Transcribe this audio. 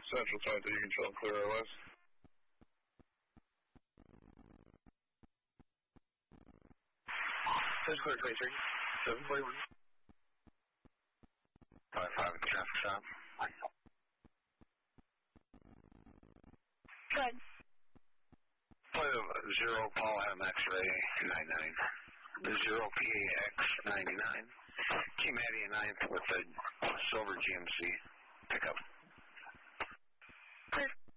Central Time that you can tell clear RLS. That's clear 23. 741. 5-5 at the traffic stop. Good. Flight of 0 Paul M X-ray 99. 0 PAX 99. Team Maddie and 9th with a silver GMC pickup. Clear.